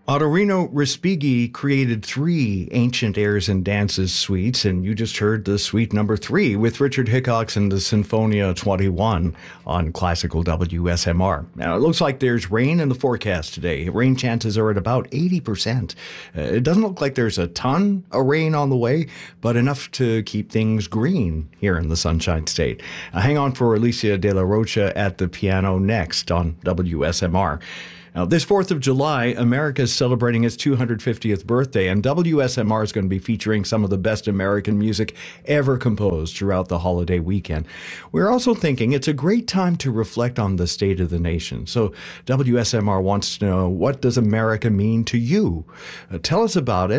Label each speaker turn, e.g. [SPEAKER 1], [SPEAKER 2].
[SPEAKER 1] Autorino Respighi created three ancient airs and dances suites, and you just heard the suite number 3 with Richard Hickox and the Sinfonia 21 on classical WSMR. Now, it looks like there's rain in the forecast today. Rain chances are at about 80%. It doesn't look like there's a ton of rain on the way, but enough to keep things green here in the Sunshine State. Hang on for Alicia De La Rocha at the piano next on WSMR. Now, this 4th of July, America is celebrating its 250th birthday, and WSMR is going to be featuring some of the best American music ever composed throughout the holiday weekend. We're also thinking it's a great time to reflect on the state of the nation. So WSMR wants to know, what does America mean to you? Tell us about it.